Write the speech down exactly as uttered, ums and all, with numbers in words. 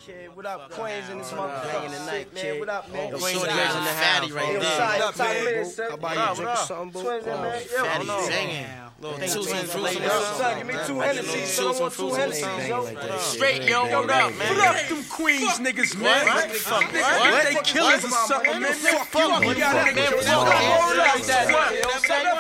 Kid, what up, Queens in this motherfucking tonight, man? What up, man? Queens in the fatty right there. What up, man? I'll buy you a drink or something, boo. Twins in there, Fatty yo. singing. Little two some fruits in Son, give me two Hennessy's, son. I want two Hennessy's, yo. Straight, yo, what up, man? What up, them Queens niggas, man? What? Fuck, niggas, they killers or something, man. Fuck you, you gotta Man, niggas. what? Hold up,